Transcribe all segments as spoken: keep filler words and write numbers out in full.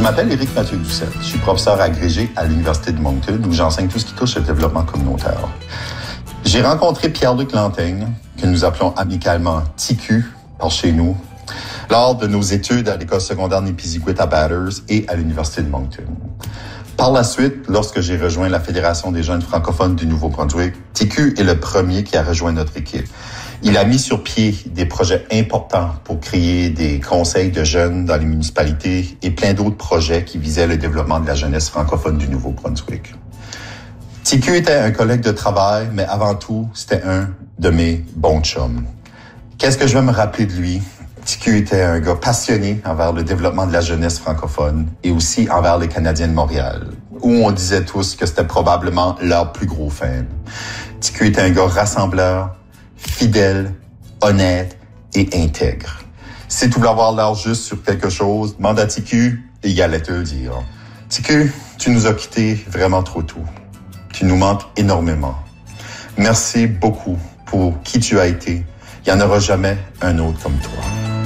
m'appelle Éric Mathieu-Doucette. Je suis professeur agrégé à l'Université de Moncton où j'enseigne tout ce qui touche au développement communautaire. J'ai rencontré Pierre-Luc Lanteigne, que nous appelons amicalement T Q par chez nous, lors de nos études à l'école secondaire Nipisiguit à Bathurst et à l'Université de Moncton. Par la suite, lorsque j'ai rejoint la Fédération des jeunes francophones du Nouveau-Brunswick, T Q est le premier qui a rejoint notre équipe. Il a mis sur pied des projets importants pour créer des conseils de jeunes dans les municipalités et plein d'autres projets qui visaient le développement de la jeunesse francophone du Nouveau-Brunswick. T Q était un collègue de travail, mais avant tout, c'était un de mes bons chums. Qu'est-ce que je vais me rappeler de lui? T Q était un gars passionné envers le développement de la jeunesse francophone et aussi envers les Canadiens de Montréal, où on disait tous que c'était probablement leur plus gros fan. T Q était un gars rassembleur, fidèle, honnête et intègre. Si tu voulais avoir l'air juste sur quelque chose, demande à T Q et il allait te le dire. T Q, tu nous as quittés vraiment trop tôt. Tu nous manques énormément. Merci beaucoup pour qui tu as été. Il n'y en aura jamais un autre comme toi.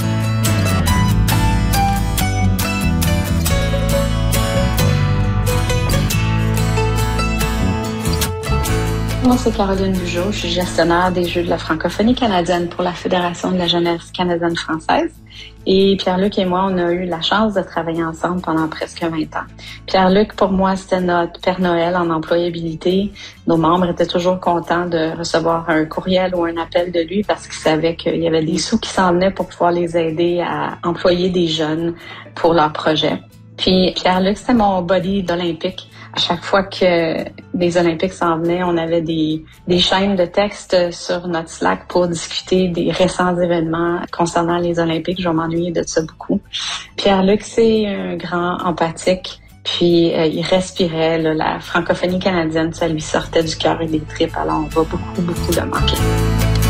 Moi, c'est Caroline Bugeaud. Je suis gestionnaire des Jeux de la francophonie canadienne pour la Fédération de la jeunesse canadienne-française. Et Pierre-Luc et moi, on a eu la chance de travailler ensemble pendant presque vingt ans. Pierre-Luc, pour moi, c'était notre Père Noël en employabilité. Nos membres étaient toujours contents de recevoir un courriel ou un appel de lui parce qu'ils savaient qu'il y avait des sous qui s'en venaient pour pouvoir les aider à employer des jeunes pour leurs projets. Puis Pierre-Luc, c'était mon buddy d'Olympique. À chaque fois que des Olympiques s'en venaient, on avait des, des chaînes de textes sur notre Slack pour discuter des récents événements concernant les Olympiques. Je vais m'ennuyer de ça beaucoup. Pierre-Luc, c'est un grand empathique. Puis euh, il respirait là, la francophonie canadienne, ça lui sortait du cœur et des tripes. Alors on va beaucoup, beaucoup le manquer.